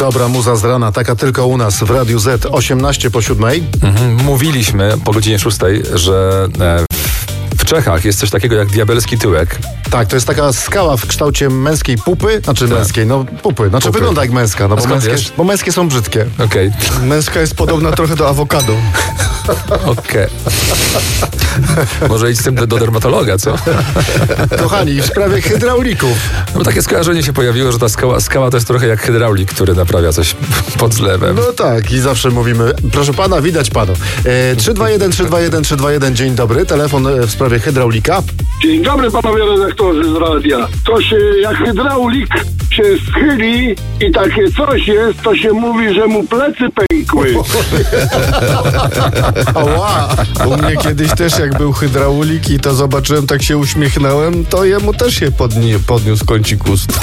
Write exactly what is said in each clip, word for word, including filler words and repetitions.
Dobra muza z rana, taka tylko u nas w Radiu Z, osiemnaście po siódmej. Mhm. Mówiliśmy po godzinie szóstej, że e, w Czechach jest coś takiego jak diabelski tyłek. Tak, to jest taka skała w kształcie męskiej pupy, znaczy Tak. męskiej, no pupy, znaczy Pupy. wygląda jak męska, no A bo skąd męskie, wiesz? bo męskie są brzydkie. Okej, Męska jest podobna trochę do awokado. okej. Może idź z tym do, do dermatologa, co? Kochani, w sprawie hydraulików. No bo takie skojarzenie się pojawiło, że ta skała, skała to jest trochę jak hydraulik, który naprawia coś pod zlewem. No tak, i zawsze mówimy, proszę pana, widać panu. E, trzy dwa jeden, trzy dwa jeden, trzy dwa jeden, dzień dobry, telefon e, w sprawie hydraulika. Dzień dobry panowie redaktorzy z radia. To się jak hydraulik się schyli i takie coś jest, to się mówi, że mu plecy pękły. Ała! U mnie kiedyś też jak był hydraulik i to zobaczyłem, tak się uśmiechnąłem, to jemu też się podni- podniósł kącik ust.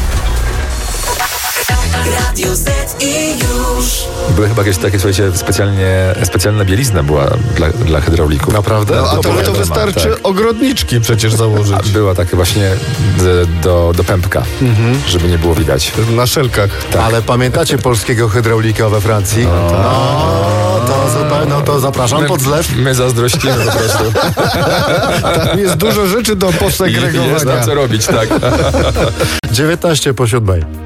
Radio Z i już. Były chyba jakieś takie, słuchajcie, specjalnie, specjalna bielizna była dla, dla hydraulików. Naprawdę? No, a to, to wiadomo, wystarczy tak. ogrodniczki przecież założyć Była takie właśnie d- do, do pępka, żeby nie było widać. na szelkach. Ale pamiętacie polskiego hydraulika we Francji? No, to zupełnie, no to zapraszam pod zlew. My zazdrościmy po prostu. Tam jest dużo rzeczy do I jest nam posegregowania. co robić, tak. dziewiętnaście po siódmej.